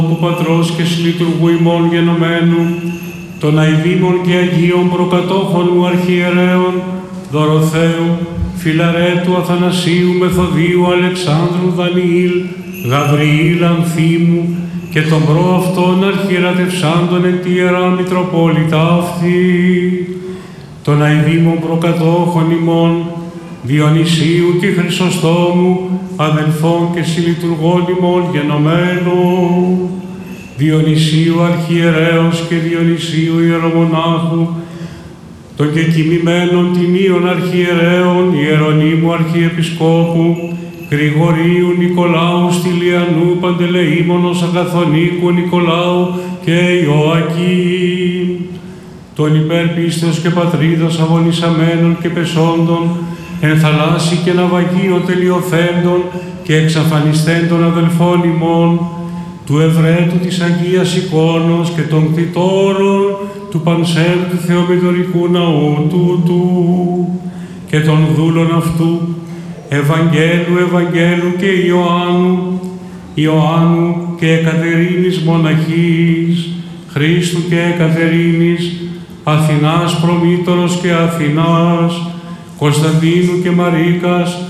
του Πατρός και Συλλειτουργού ημών γενομένου, των αηδήμων και Αγίων προκατόχων μου αρχιερέων, Δωροθέου, Φιλαρέτου, Αθανασίου, Μεθοδίου, Αλεξάνδρου, Δανιήλ, Γαβριήλ, Ανθίμου και των προαυτών αρχιερατευσάντων εν τη Ιερά Μητροπόλητα αυτή, των αηδήμων προκατόχων ημών, Διονυσίου και Χρυσοστόμου, αδελφών και συλλειτουργών ημών γενομένου, Διονυσίου αρχιερέως και Διονυσίου ιερομονάχου, των κεκοιμημένων τιμίων αρχιερέων, Ιερονύμου αρχιεπισκόπου, Γρηγορίου Νικολάου Στυλιανού, Παντελεήμονος Αγαθονίκου Νικολάου και Ιωακήμ, των υπερπίστεως και πατρίδος αγωνισαμένων και πεσόντων, εν θαλάσσι και ναυαγείο τελειοθέντων και εξαφανιστέντων αδελφών ημών, του Ευρέτου της Αγίας Εικόνος και των κτητόρων του Πανσέλτου Θεομητορικού Ναού τούτου και των δούλων αυτού, Ευαγγέλου και Ιωάννου και Εκατερίνης μοναχής, Χρήστου και Εκατερίνης, Αθηνάς Προμήτωρος και Αθηνάς, Κωνσταντίνου και Μαρίκας,